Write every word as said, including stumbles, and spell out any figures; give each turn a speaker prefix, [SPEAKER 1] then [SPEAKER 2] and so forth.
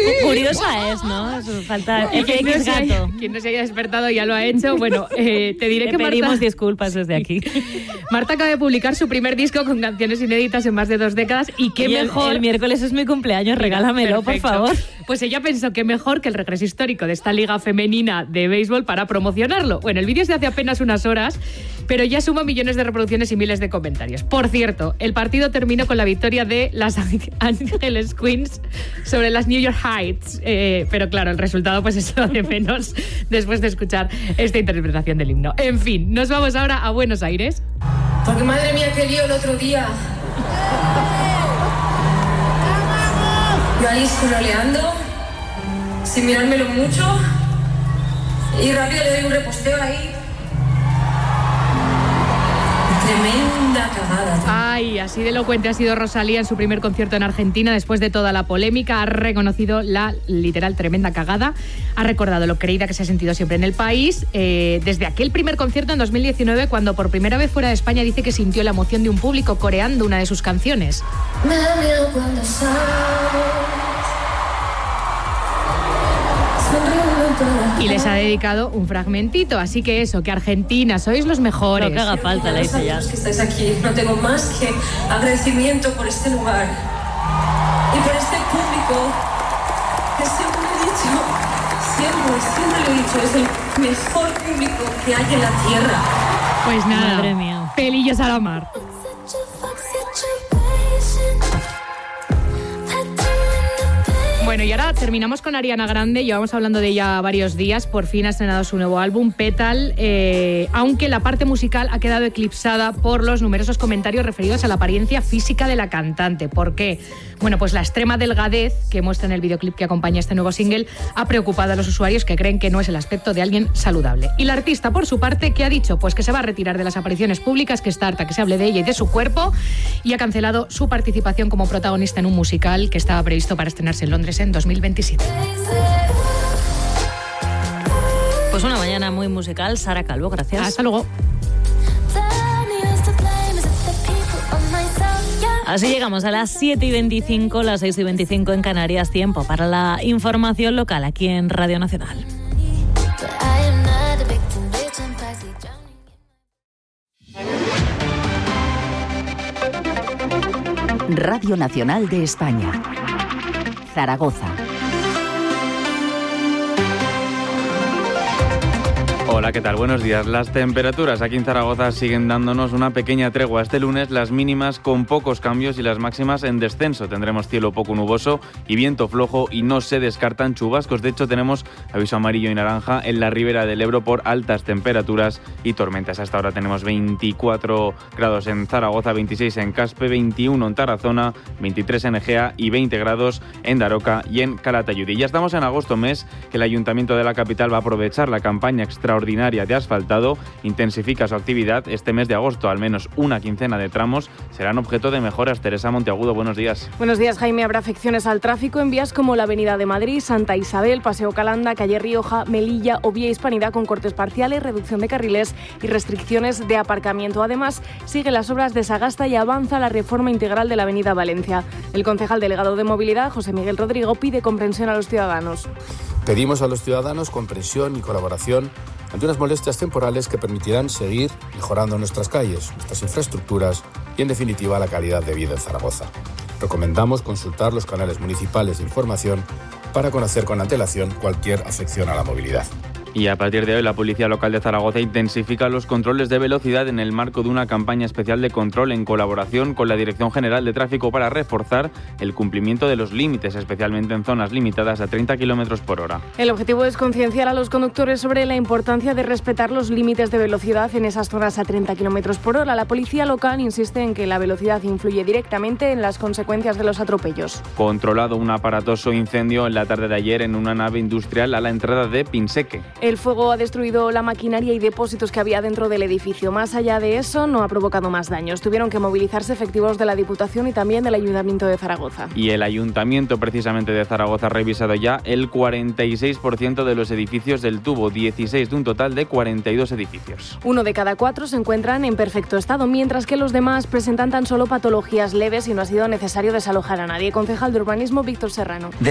[SPEAKER 1] Curiosa es, ¿no? Su falta
[SPEAKER 2] F X
[SPEAKER 1] no
[SPEAKER 2] gato.
[SPEAKER 1] haya,
[SPEAKER 2] quien no se haya despertado ya lo ha hecho. Bueno, eh, te diré
[SPEAKER 1] Le
[SPEAKER 2] que
[SPEAKER 1] pedimos
[SPEAKER 2] Marta...
[SPEAKER 1] disculpas desde aquí.
[SPEAKER 2] Marta acaba de publicar su primer disco con canciones inéditas en más de dos décadas y qué
[SPEAKER 1] y
[SPEAKER 2] mejor...
[SPEAKER 1] El, el miércoles es mi cumpleaños, regálamelo,
[SPEAKER 2] Perfecto.
[SPEAKER 1] por favor.
[SPEAKER 2] Pues ella pensó que mejor que el regreso histórico de esta liga femenina de béisbol para promocionarlo. Bueno, el vídeo es de hace apenas unas horas, pero ya suma millones de reproducciones y miles de comentarios. Por cierto, el partido terminó con la victoria de las Ángeles Queens sobre las New York Heights. Eh, pero claro, el resultado pues es lo de menos después de escuchar esta interpretación del himno. En fin, nos vamos ahora a Buenos Aires.
[SPEAKER 3] Porque madre mía, qué lío el otro día. Yo ahí scrolleando, sin mirármelo mucho, y rápido le doy un reposteo ahí. Tremenda cagada.
[SPEAKER 2] Ay, así de elocuente ha sido Rosalía en su primer concierto en Argentina después de toda la polémica. Ha reconocido la literal tremenda cagada. Ha recordado lo creída que se ha sentido siempre en el país. Eh, desde aquel primer concierto en dos mil diecinueve, cuando por primera vez fuera de España dice que sintió la emoción de un público coreando una de sus canciones.
[SPEAKER 3] Me da miedo cuando sabes.
[SPEAKER 2] Y les ha dedicado un fragmentito, así que eso, que Argentina, sois los mejores.
[SPEAKER 1] Lo que haga falta, la hice ya.
[SPEAKER 3] Que estáis aquí, no tengo más que agradecimiento por este lugar y por este público que siempre he dicho, siempre, siempre lo he dicho, es el mejor público que hay en la tierra.
[SPEAKER 2] Pues nada,
[SPEAKER 1] madre mía,
[SPEAKER 2] pelillos a la mar. Bueno, y ahora terminamos con Ariana Grande. Llevamos hablando de ella varios días. Por fin ha estrenado su nuevo álbum, Petal, eh, aunque la parte musical ha quedado eclipsada por los numerosos comentarios referidos a la apariencia física de la cantante. ¿Por qué? Bueno, pues la extrema delgadez que muestra en el videoclip que acompaña este nuevo single ha preocupado a los usuarios, que creen que no es el aspecto de alguien saludable. Y la artista, por su parte, ¿qué ha dicho? Pues que se va a retirar de las apariciones públicas, que está harta que se hable de ella y de su cuerpo, y ha cancelado su participación como protagonista en un musical que estaba previsto para estrenarse en Londres en dos mil veintisiete.
[SPEAKER 1] Pues una mañana muy musical. Sara Calvo, gracias.
[SPEAKER 2] Hasta luego.
[SPEAKER 1] Así llegamos a las siete y veinticinco, las seis y veinticinco en Canarias. Tiempo para la información local aquí en Radio Nacional.
[SPEAKER 4] Radio Nacional de España. Zaragoza.
[SPEAKER 5] Hola, ¿qué tal? Buenos días. Las temperaturas aquí en Zaragoza siguen dándonos una pequeña tregua. Este lunes las mínimas con pocos cambios y las máximas en descenso. Tendremos cielo poco nuboso y viento flojo y no se descartan chubascos. De hecho, tenemos aviso amarillo y naranja en la ribera del Ebro por altas temperaturas y tormentas. Hasta ahora tenemos veinticuatro grados en Zaragoza, veintiséis en Caspe, veintiuno en Tarazona, veintitrés en Egea y veinte grados en Daroca y en Calatayud. Y ya estamos en agosto, mes que el Ayuntamiento de la capital va a aprovechar la campaña extraordinaria de asfaltado, intensifica su actividad. Este mes de agosto, al menos una quincena de tramos serán objeto de mejoras. Teresa Monteagudo, buenos días.
[SPEAKER 6] Buenos días, Jaime. Habrá afecciones al tráfico en vías como la Avenida de Madrid, Santa Isabel, Paseo Calanda, Calle Rioja, Melilla o Vía Hispanidad, con cortes parciales, reducción de carriles y restricciones de aparcamiento. Además, siguen las obras de Sagasta y avanza la reforma integral de la Avenida Valencia. El concejal delegado de Movilidad, José Miguel Rodrigo, pide comprensión a los ciudadanos.
[SPEAKER 7] Pedimos a los ciudadanos comprensión y colaboración ante unas molestias temporales que permitirán seguir mejorando nuestras calles, nuestras infraestructuras y, en definitiva, la calidad de vida en Zaragoza. Recomendamos consultar los canales municipales de información para conocer con antelación cualquier afección a la movilidad.
[SPEAKER 5] Y a partir de hoy, la Policía Local de Zaragoza intensifica los controles de velocidad en el marco de una campaña especial de control en colaboración con la Dirección General de Tráfico para reforzar el cumplimiento de los límites, especialmente en zonas limitadas a treinta kilómetros por hora.
[SPEAKER 6] El objetivo es concienciar a los conductores sobre la importancia de respetar los límites de velocidad en esas zonas a treinta kilómetros por hora. La Policía Local insiste en que la velocidad influye directamente en las consecuencias de los atropellos.
[SPEAKER 5] Controlado un aparatoso incendio en la tarde de ayer en una nave industrial a la entrada de Pinseque.
[SPEAKER 6] El fuego ha destruido la maquinaria y depósitos que había dentro del edificio. Más allá de eso, no ha provocado más daños. Tuvieron que movilizarse efectivos de la Diputación y también del Ayuntamiento de Zaragoza.
[SPEAKER 5] Y el Ayuntamiento precisamente de Zaragoza ha revisado ya el cuarenta y seis por ciento de los edificios del tubo, dieciséis de un total de cuarenta y dos edificios.
[SPEAKER 6] Uno de cada cuatro se encuentran en perfecto estado, mientras que los demás presentan tan solo patologías leves y no ha sido necesario desalojar a nadie. Concejal de Urbanismo, Víctor Serrano.
[SPEAKER 8] De